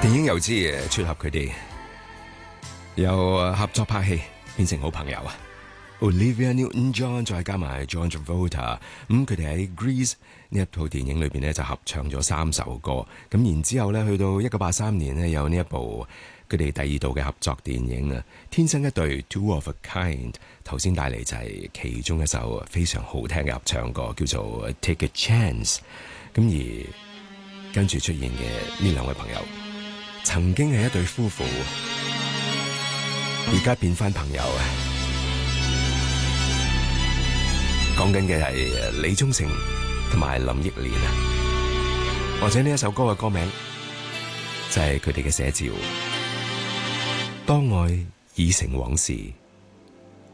電影又知撮合佢哋由合作拍戲變成好朋友啊 ！Olivia Newton-John 再加埋 John Travolta， 佢哋喺 Grease 呢一套電影裏邊咧就合唱咗3首歌，咁然之後咧去到1983年咧有呢一部佢哋第2度嘅合作電影啊，天生一對 Two of a Kind， 頭先帶嚟就係其中一首非常好聽嘅合唱歌，叫做 Take a Chance。咁而跟住出現嘅呢兩位朋友，曾經係一對夫婦，而家變翻朋友啊！講緊嘅係李宗盛同埋林憶蓮啊，或者呢一首歌嘅歌名就係佢哋嘅寫照。當愛已成往事。